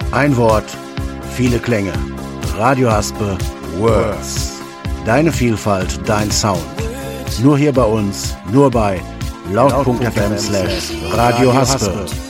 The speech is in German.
Ein Wort, viele Klänge. Radio Haspe Words. Deine Vielfalt, dein Sound. Nur hier bei uns, nur bei laut.fm/Radio Haspe.